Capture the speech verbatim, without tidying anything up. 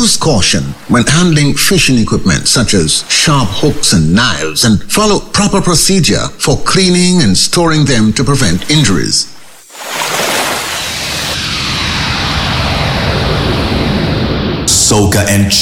Use caution when handling fishing equipment such as sharp hooks and knives, and follow proper procedure for cleaning and storing them to prevent injuries. Soca and